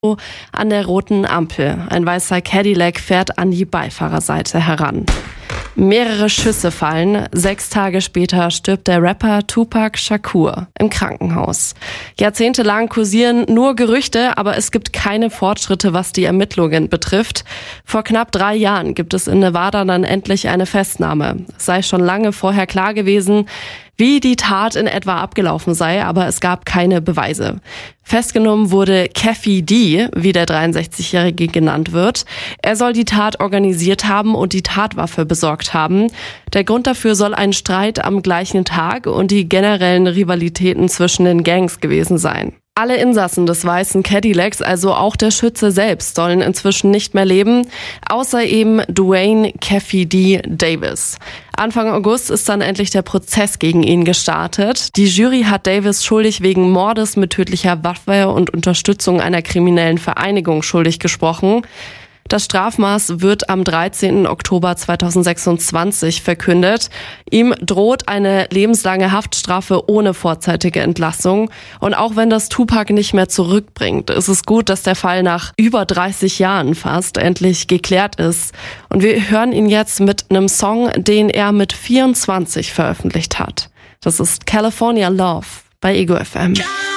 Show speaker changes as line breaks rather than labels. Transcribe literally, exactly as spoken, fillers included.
an der roten Ampel. Ein weißer Cadillac fährt an die Beifahrerseite heran. Mehrere Schüsse fallen. Sechs Tage später stirbt der Rapper Tupac Shakur im Krankenhaus. Jahrzehntelang kursieren nur Gerüchte, aber es gibt keine Fortschritte, was die Ermittlungen betrifft. Vor knapp drei Jahren gibt es in Nevada dann endlich eine Festnahme. Es sei schon lange vorher klar gewesen, wie die Tat in etwa abgelaufen sei, aber es gab keine Beweise. Festgenommen wurde Keffe D, wie der dreiundsechzigjährige genannt wird. Er soll die Tat organisiert haben und die Tatwaffe besorgt haben. Der Grund dafür soll ein Streit am gleichen Tag und die generellen Rivalitäten zwischen den Gangs gewesen sein. Alle Insassen des weißen Cadillacs, also auch der Schütze selbst, sollen inzwischen nicht mehr leben, außer eben Dwayne Keffe D. Davis. Anfang August ist dann endlich der Prozess gegen ihn gestartet. Die Jury hat Davis schuldig wegen Mordes mit tödlicher Waffe und Unterstützung einer kriminellen Vereinigung schuldig gesprochen. Das Strafmaß wird am dreizehnten Oktober zweitausendsechsundzwanzig verkündet. Ihm droht eine lebenslange Haftstrafe ohne vorzeitige Entlassung. Und auch wenn das Tupac nicht mehr zurückbringt, ist es gut, dass der Fall nach über dreißig Jahren fast endlich geklärt ist. Und wir hören ihn jetzt mit einem Song, den er mit vierundzwanzig veröffentlicht hat. Das ist California Love bei Ego F M.